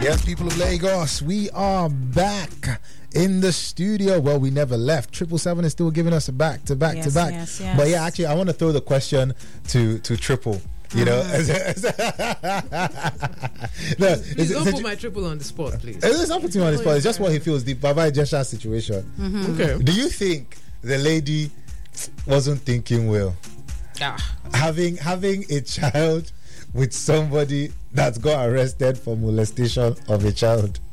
Yes, people of Lagos, we are back in the studio. Well, we never left. 777 is still giving us a back to back to back. Yes. But yeah, actually, I want to throw the question to Triple. You know, please don't put my Triple on the spot, please. It's not putting him on the spot. It's just what he feels. The Baba Jesha situation. Okay. Do you think the lady wasn't thinking well? Having a child with somebody that got arrested for molestation of a child.